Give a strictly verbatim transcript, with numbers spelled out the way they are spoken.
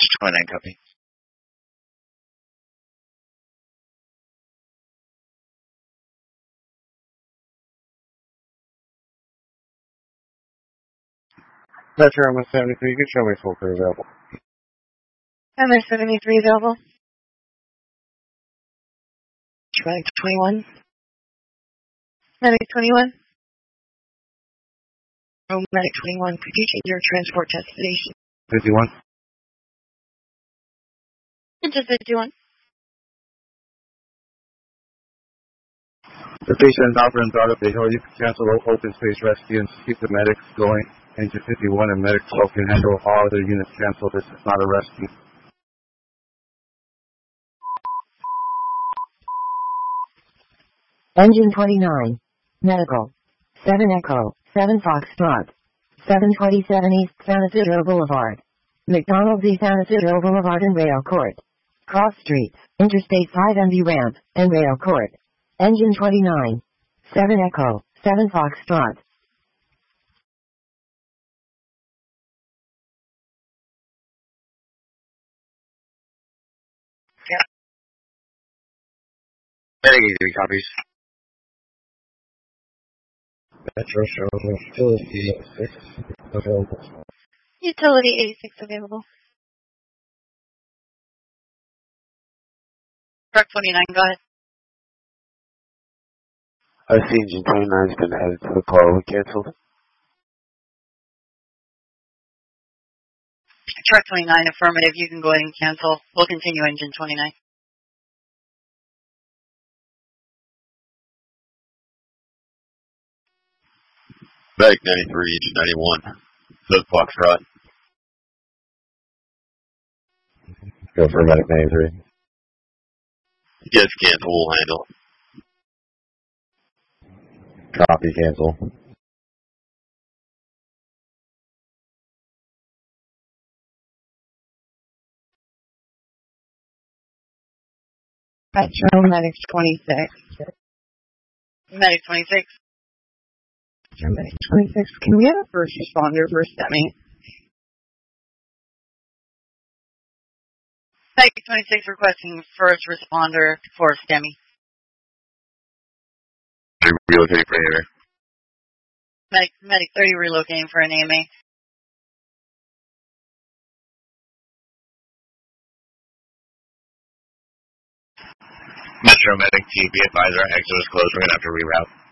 twenty-nine, copy. Metro M S seventy-three, you can show me full crew available. M S seventy-three available. Medic twenty-one. Medic twenty-one. Oh, Medic twenty-one, could you change your transport destination? fifty-one. Into fifty-one. The patient Alpha and Dog update, you can cancel open space rescue and keep the medics going. Engine fifty-one and medic twelve can handle all other units cancel. This is not a rescue. Engine twenty-nine. Medical. seven Echo. seven Foxtrot. seven twenty-seven East San Isidro Boulevard. McDonald's East San Isidro Boulevard and Rail Court. Cross Streets, Interstate five M V Ramp, and Rail Court. Engine twenty-nine. seven Echo. seven Foxtrot. Yeah. Medic eighty-three copies. Metro shows utility eighty-six available. Utility eighty-six available. Truck twenty-nine, go ahead. I see engine twenty-nine has been added to the call. We canceled. Truck twenty-nine, affirmative. You can go ahead and cancel. We'll continue engine twenty-nine. Medic ninety-three, engine ninety-one. South Foxtrot. Go for Medic ninety-three. Yes, cancel. We'll handle. Copy, cancel. Metro Medic twenty-six. Medic twenty-six. Medic twenty-six. Can we have a first responder for STEMI? Medic twenty-six requesting first responder for STEMI. Relocating for A M A. Medic, Medic thirty relocating for an A M A. Metro Medic T, be advised our exit is closed. We're going to have to reroute.